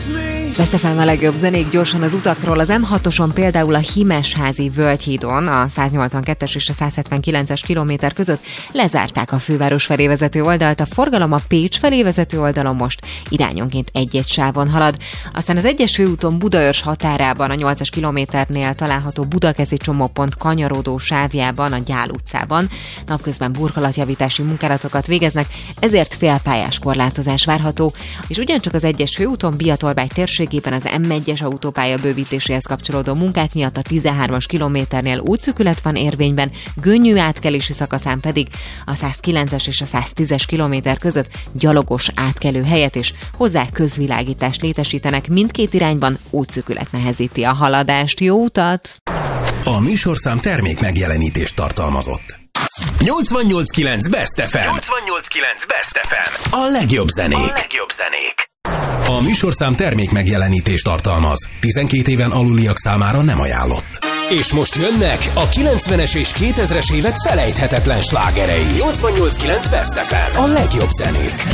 Best FM a legjobb zenék gyorsan az utakról. Az M6-oson például a Himesházi Völgyhídon a 182-es és a 179-es kilométer között lezárták a főváros felé vezető oldalt. A forgalom a Pécs felé vezető oldalon most irányonként egy-egy sávon halad. Aztán az 1-es főúton Budaörs határában a 8-as kilométernél található Budakeszi csomópont kanyarodó sávjában, a Gyál utcában napközben burkolatjavítási munkálatokat végeznek, ezért félpályás korlátozás várható, és ugyancsak az 1-es főúton Biatorbágy térségében az M1-es autópálya bővítéséhez kapcsolódó munkák miatt a 13-as kilométernél útszűkület van érvényben, Gönyű átkelési szakaszán pedig a 109-es és a 110-es kilométer között gyalogos átkelő helyet és hozzá közvilágítást létesítenek, mindkét irányban útszűkület nehezíti a haladást. Jó utat! A műsorszám termék megjelenítést tartalmazott. 88.9 Best FM. 88.9 Best FM. A legjobb zenék. A műsorszám termék megjelenítést tartalmaz. 12 éven aluliak számára nem ajánlott. És most jönnek a 90-es és 2000-es évek felejthetetlen slágerei. 88.9 Best FM. A legjobb zenék.